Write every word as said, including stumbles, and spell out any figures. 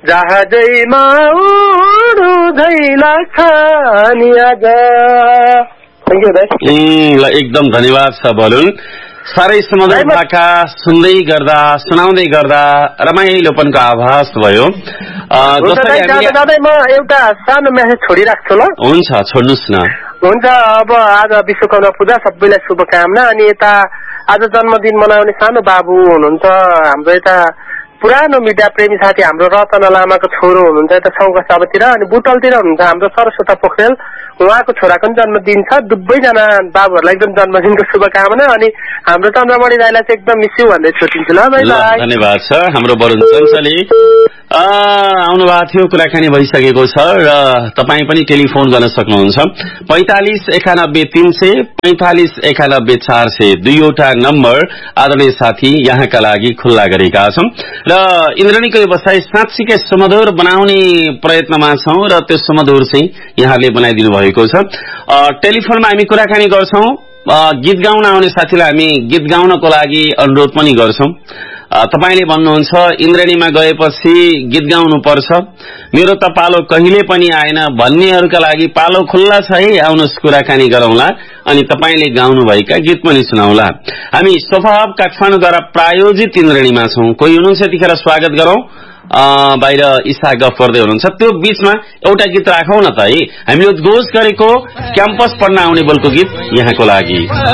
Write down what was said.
जहाजैमा उडुँदै लाग्छ नि आज। थ्याङ्क यू दाइ। ल एकदम धन्यवाद छ बलुन। साह्रै सुमधुर भाका सुन्दै गर्दा सुनाउँदै गर्दा रमाइलोपनको आभास भयो। दादा म एउटा सानो मेसेज छोडिराख्छु ल। हुन्छ छोड्नुहोस् न। हुन्छ अब आज विश्वकर्मा पूजा सबैलाई शुभकामना। अनि यता आज जन्मदिन मनाउने सानो बाबु हुनुहुन्छ हाम्रो यता पुरानो मिडिया प्रेमी साथी हाम्रो रतन लामाको छोरो हुनुहुन्छ यता सौगासाबतिर। अनि बुटलतिर हुनुहुन्छ हाम्रो सरस्वता पोखरेल उहाँको छोराको पनि जन्मदिन छ। दुवैजना बाबुहरूलाई एकदम जन्मदिनको शुभकामना। अनि हाम्रो चन्द्रमणि राईलाई चाहिँ एकदम मिस यु भन्दै छुट्टिन्छु ल। धन्यवाद छ। हाम्रो वरुण चञ्चली आउनु भएको थियो, कुराकानी भइसकेको छ र तपाईँ पनि टेलिफोन गर्न सक्नुहुन्छ। पैंतालिस एकानब्बे तीन सय पैंतालिस एकानब्बे चार सय दुईवटा नम्बर आदरणीय साथी यहाँका लागि खुल्ला गरेका छौं र इन्द्रणीको व्यवसाय साँच्चीकै सुमधुर बनाउने प्रयत्नमा छौं र त्यो सुमधुर चाहिँ यहाँले बनाइदिनु भएको छ। टेलिफोनमा हामी कुराकानी गर्छौं। गीत गाउन आउने साथीलाई हामी गीत गाउनको लागि अनुरोध पनि गर्छौं। तपाईले भन्नुहुन्छ इन्द्रणीमा गएपछि गीत गाउनु पर्छ, मेरो त पालो कहिले पनि आएन भन्नेहरूका लागि पालो खुल्ला छ है, आउनुहोस् कुराकानी गरौँला अनि तपाईले गाउनु भएका गीत पनि सुनाउला। हामी स्वभाव काठमाडौँद्वारा प्रायोजित इन्द्रणीमा छौं। कोही हुनुहुन्छ यतिखेर स्वागत गरौं। बाहिर ईशा गफ गर्दै हुनुहुन्छ, त्यो बीचमा एउटा गीत राखौं न त है। हामीले उद्घोष गरेको क्याम्पस पढ्न आउने बलको गीत यहाँको लागि।